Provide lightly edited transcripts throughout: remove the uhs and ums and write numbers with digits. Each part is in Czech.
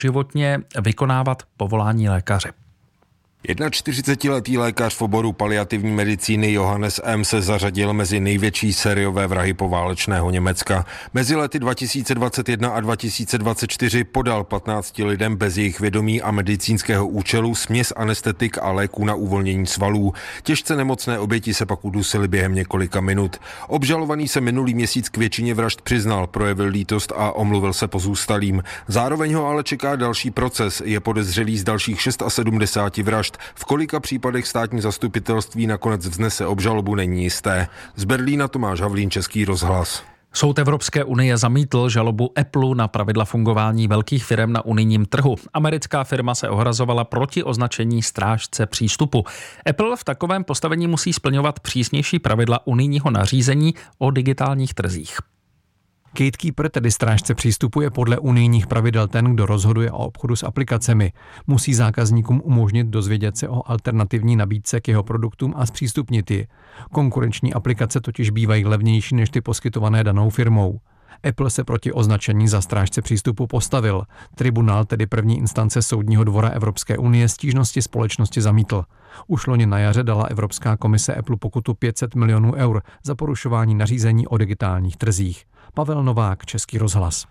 životně vykonávat povolání lékaře. 41letý lékař v oboru paliativní medicíny Johannes M. se zařadil mezi největší sériové vrahy poválečného Německa. Mezi lety 2021 a 2024 podal 15 lidem bez jejich vědomí a medicínského účelu směs anestetik a léků na uvolnění svalů. Těžce nemocné oběti se pak udusily během několika minut. Obžalovaný se minulý měsíc k většině vražd přiznal, projevil lítost a omluvil se pozůstalým. Zároveň ho ale čeká další proces. Je podezřelý z dalších 76 vražd. V kolika případech státní zastupitelství nakonec vznese obžalobu, není jisté. Z Berlína Tomáš Havlín, Český rozhlas. Soud Evropské unie zamítl žalobu Apple na pravidla fungování velkých firem na unijním trhu. Americká firma se ohrazovala proti označení strážce přístupu. Apple v takovém postavení musí splňovat přísnější pravidla unijního nařízení o digitálních trzích. Gatekeeper, tedy strážce přístupu, je podle unijních pravidel ten, kdo rozhoduje o obchodu s aplikacemi. Musí zákazníkům umožnit dozvědět se o alternativní nabídce k jeho produktům a zpřístupnit ji. Konkurenční aplikace totiž bývají levnější než ty poskytované danou firmou. Apple se proti označení za strážce přístupu postavil. Tribunál, tedy první instance Soudního dvora Evropské unie, stížnosti společnosti zamítl. Už loni na jaře dala Evropská komise Apple pokutu 500 milionů eur za porušování nařízení o digitálních trzích. Pavel Novák, Český rozhlas.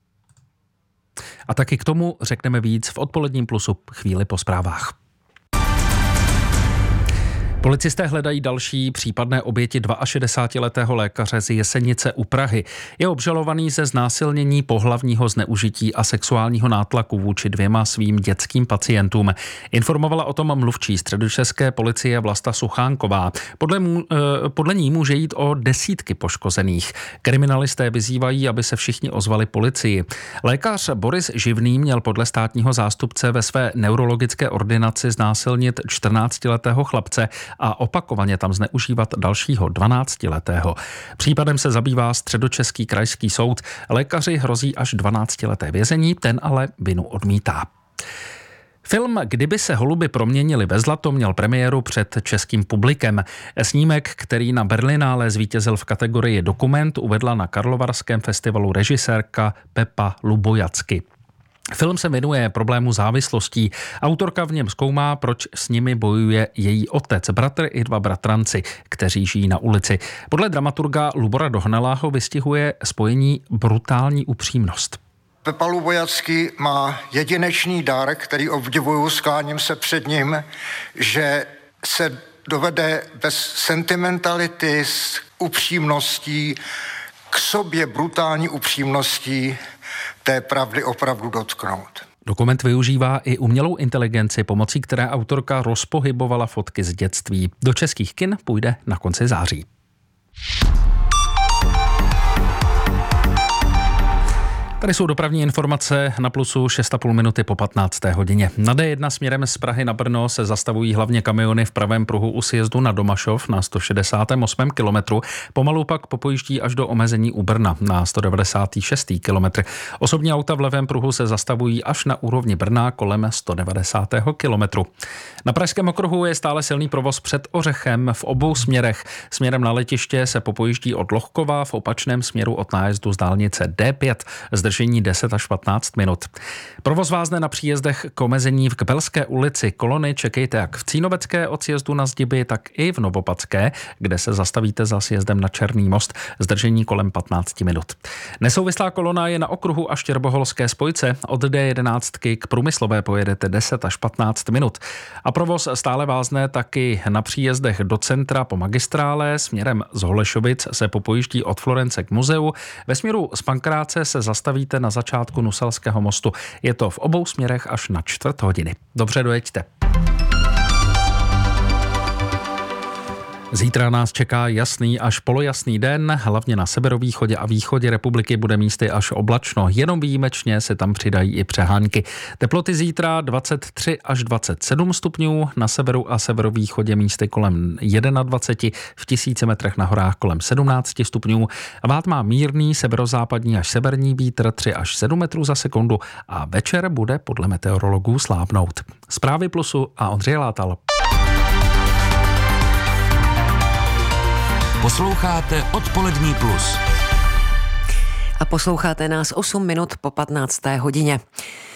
A taky k tomu řekneme víc v odpoledním plusu chvíli po zprávách. Policisté hledají další případné oběti 62letého lékaře z Jesenice u Prahy. Je obžalovaný ze znásilnění, pohlavního zneužití a sexuálního nátlaku vůči 2 svým dětským pacientům. Informovala o tom mluvčí středočeské policie Vlasta Suchánková. Podle ní může jít o desítky poškozených. Kriminalisté vyzývají, aby se všichni ozvali policii. Lékař Boris Živný měl podle státního zástupce ve své neurologické ordinaci znásilnit 14letého chlapce a opakovaně tam zneužívat dalšího 12letého. Případem se zabývá Středočeský krajský soud. Lékaři hrozí až 12leté vězení, ten ale vinu odmítá. Film Kdyby se holuby proměnily ve zlato měl premiéru před českým publikem. Snímek, který na Berlinále zvítězil v kategorii dokument, uvedla na Karlovarském festivalu režisérka Pepa Lubojacky. Film se věnuje problému závislostí. Autorka v něm zkoumá, proč s nimi bojuje její otec, bratr i 2 bratranci, kteří žijí na ulici. Podle dramaturga Lubora Dohnala ho vystihuje spojení brutální upřímnost. Pepa Lubojacky má jedinečný dar, který obdivuju, skláním se před ním, že se dovede bez sentimentality, s upřímností, k sobě brutální upřímností té pravdy opravdu dotknout. Dokument využívá i umělou inteligenci, pomocí které autorka rozpohybovala fotky z dětství. Do českých kin půjde na konci září. Tady jsou dopravní informace na Plusu 6,5 minuty po 15. hodině. Na D1 směrem z Prahy na Brno se zastavují hlavně kamiony v pravém pruhu u sjezdu na Domašov na 168. kilometru. Pomalu pak popojíždí až do omezení u Brna na 196. kilometr. Osobní auta v levém pruhu se zastavují až na úrovni Brna kolem 190. kilometru. Na pražském okruhu je stále silný provoz před Ořechem v obou směrech. Směrem na letiště se popojíždí od Lohkova, v opačném směru od nájezdu z dálnice D5. Zdržení 10 až 15 minut. Provoz vázne na příjezdech k omezení v Kbelské ulici. Kolony čekejte jak v Cínovecké od sjezdu na Zdiby, tak i v Novopadské, kde se zastavíte za sjezdem na Černý most. Zdržení kolem 15 minut. Nesouvislá kolona je na okruhu a Štěrboholské spojce. Od D11 k Průmyslové pojedete 10 až 15 minut. A provoz stále vázne taky na příjezdech do centra po magistrále. Směrem z Holešovic se popojíždí od Florence k muzeu. Ve směru z Pankráce se zastavíte na začátku Nuselského mostu. Je to v obou směrech až na 4 hodiny. Dobře dojeďte. Zítra nás čeká jasný až polojasný den, hlavně na severovýchodě a východě republiky bude místy až oblačno. Jenom výjimečně se tam přidají i přehánky. Teploty zítra 23 až 27 stupňů, na severu a severovýchodě místy kolem 21, v 1000 metrech na horách kolem 17 stupňů. Vád má mírný severozápadní až severní vítr 3 až 7 metrů za sekundu a večer bude podle meteorologů slábnout. Zprávy Plusu a Ondřej Látal. Posloucháte Odpolední plus. A posloucháte nás 8 minut po 15. hodině.